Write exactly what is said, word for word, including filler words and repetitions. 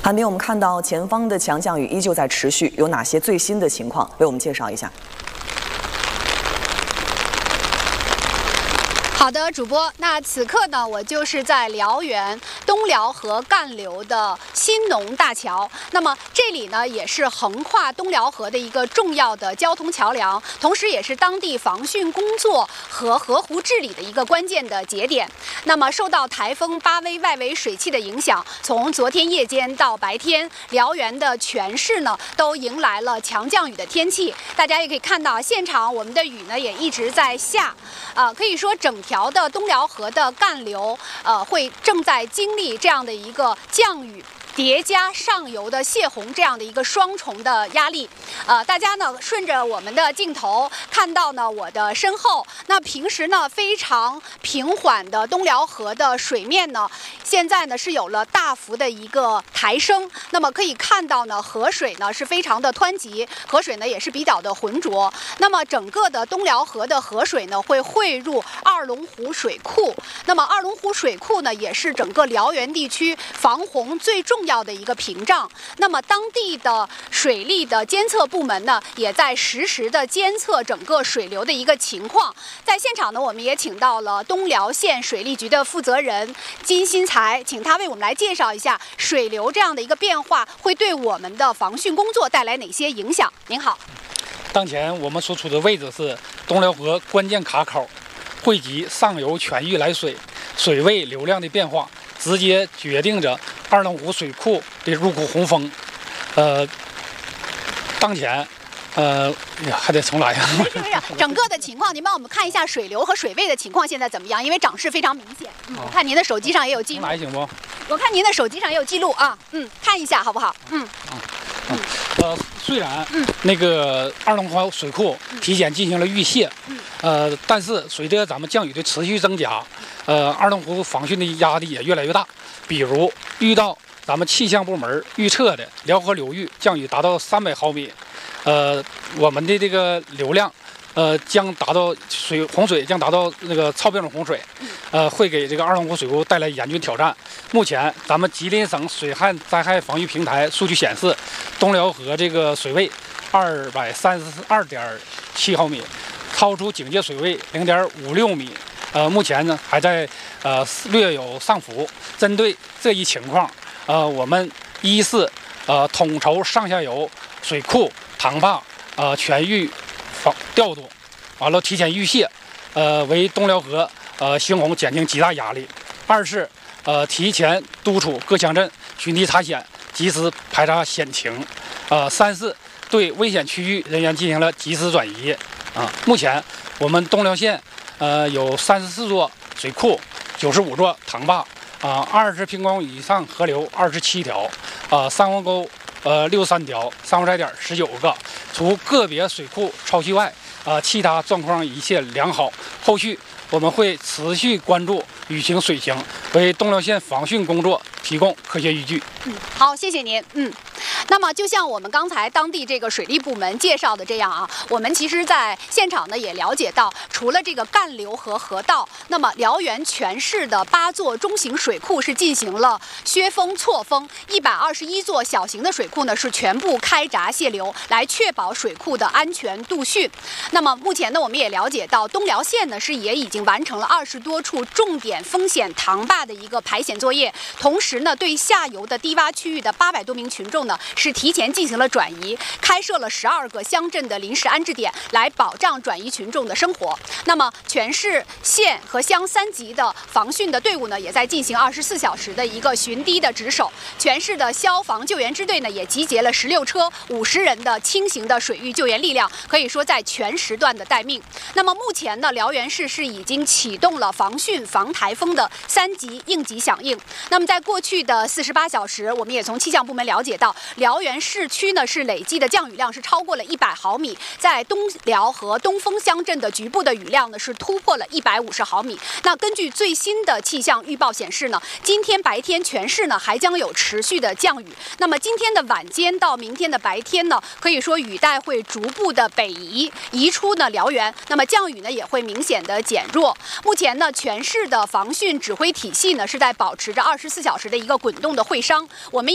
韩明，我们看到前方的强降雨依旧在持续，有哪些最新的情况？为我们介绍一下。 好的，主播，那此刻呢，我就是在辽源东辽河干流的新农大桥。那么这里呢，也是横跨东辽河的一个重要的交通桥梁，同时也是当地防汛工作和河湖治理的一个关键的节点。那么受到台风巴威外围水汽的影响，从昨天夜间到白天，辽源的全市呢都迎来了强降雨的天气。大家也可以看到，现场我们的雨呢也一直在下，啊、呃，可以说整条 条的东辽河的干流，呃，会正在经历这样的一个降雨 叠加上游的泄洪这样的一个双重的压力，呃，大家呢顺着我们的镜头看到呢，我的身后，那平时呢非常平缓的东辽河的水面呢，现在呢是有了大幅的一个抬升。那么可以看到呢，河水呢是非常的湍急，河水呢也是比较的浑浊。那么整个的东辽河的河水呢会汇入二龙湖水库。那么二龙湖水库呢也是整个辽源地区防洪最重要 要的一个屏障。那么当地的水利的监测部门呢，也在实时的监测整个水流的一个情况。在现场呢，我们也请到了东辽县水利局的负责人金新才，请他为我们来介绍一下水流这样的一个变化会对我们的防汛工作带来哪些影响。您好， 当前我们所处的位置是东辽河关键卡口，汇集上游全域来水，水位流量的变化，直接决定着 二龙湖水库的入库洪峰，呃，当前，呃，还得重来呀。 整个的情况，您帮我们看一下水流和水位的情况现在怎么样？因为涨势非常明显。嗯，我看您的手机上也有记录。 来行不？ 我看您的手机上也有记录啊。嗯，看一下好不好？嗯。 嗯。呃，虽然那个二龙湖水库提前进行了预泄，呃，但是随着咱们降雨的持续增加，呃，二龙湖防汛的压力也越来越大。 比如遇到咱们气象部门预测的辽河流域降雨达到三百毫米，呃，我们的这个流量，呃，将达到水洪水将达到那个超标准洪水，呃，会给这个二龙湖水库带来严峻挑战。目前，咱们吉林省水旱灾害防御平台数据显示，东辽河这个水位二百三十二点七毫米，超出警戒水位零点五六米。 呃，目前呢还在呃略有上浮。针对这一情况，呃，我们一是呃统筹上下游水库、塘坝呃全域防调度，完了提前预泄，呃为东辽河呃兴洪减轻极大压力；二是呃提前督促各乡镇寻堤查险，及时排查险情；呃三是对危险区域人员进行了及时转移。啊，目前我们东辽县 呃，有三十四座水库，九十五座塘坝，啊，二十平方米以上河流二十七条，啊，三环沟呃六十三条，珊瑚彩点十九个。除个别水库超期外，啊，其他状况一切良好。后续我们会持续关注雨情水情，为东辽县防汛工作提供科学依据。 嗯，好，谢谢您。嗯。 那么，就像我们刚才当地这个水利部门介绍的这样啊，我们其实在现场呢也了解到，除了这个干流和河道，那么辽源全市的八座中型水库是进行了削峰错峰，一百二十一座小型的水库呢是全部开闸泄流，来确保水库的安全度汛。那么目前呢，我们也了解到，东辽县呢是也已经完成了二十多处重点风险塘坝的一个排险作业，同时呢，对下游的低洼区域的八百多名群众呢 是提前进行了转移，开设了十二个乡镇的临时安置点，来保障转移群众的生活。那么，全市县和乡三级的防汛的队伍呢，也在进行二十四小时的一个巡堤的值守。全市的消防救援支队呢，也集结了十六车、五十人的轻型的水域救援力量，可以说在全时段的待命。那么目前呢，辽源市是已经启动了防汛防台风的三级应急响应。那么在过去的四十八小时，我们也从气象部门了解到，辽源 市区呢是累计的降雨量是超过了一百毫米，在东辽和东风乡镇的局部的雨量呢是突破了一百五十毫米。那根据最新的气象预报显示呢，今天白天全市呢还将有持续的降雨。那么今天的晚间到明天的白天呢，可以说雨带会逐步的北移，移出呢辽源，那么降雨呢也会明显的减弱。目前呢，全市的防汛指挥体系呢是在保持着二十四小时的一个滚动的会商，我们